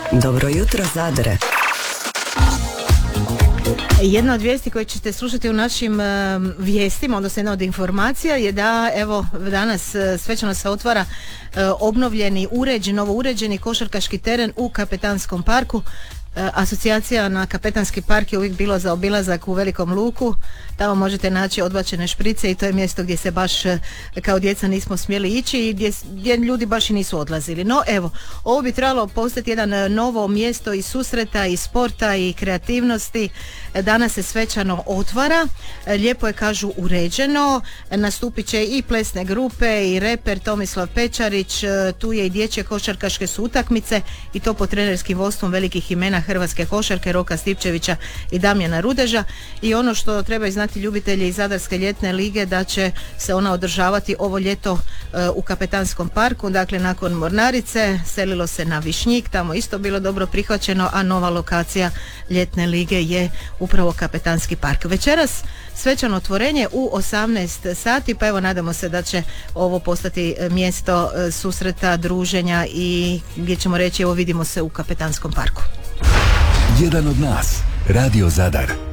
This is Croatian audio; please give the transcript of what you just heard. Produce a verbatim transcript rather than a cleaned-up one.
Dobro jutro, Zadre. Jedna od vijesti koje ćete slušati u našim uh, vijestima, odnosno jedna od informacija je da evo danas uh, svečano se otvara uh, obnovljeni, uređen, novo uređeni košarkaški teren u Kapetanskom parku. Asocijacija na Kapetanski park je uvijek bilo za obilazak u Velikom luku. Tamo možete naći odbačene šprice i to je mjesto gdje se baš kao djeca nismo smjeli ići i gdje, gdje ljudi baš i nisu odlazili. No evo, ovo bi trebalo postati jedan novo mjesto i susreta i sporta i kreativnosti. Danas se svečano otvara. Lijepo je, kažu, uređeno. Nastupit će i plesne grupe i reper Tomislav Pečarić. Tu je i dječje košarkaške su utakmice i to pod trenerskim vodstvom velikih imena hrvatske košarke Roka Stipčevića i Damjana Rudeža. I ono što trebaju znati ljubitelji iz Zadarske ljetne lige, da će se ona održavati ovo ljeto uh, u Kapetanskom parku. Dakle, nakon Mornarice selilo se na Višnjik, tamo isto bilo dobro prihvaćeno, a nova lokacija ljetne lige je upravo Kapetanski park. Večeras svečano otvorenje u osamnaest sati, pa evo nadamo se da će ovo postati mjesto uh, susreta, druženja i gdje ćemo reći evo vidimo se u Kapetanskom parku. Jedan od nas, Radio Zadar.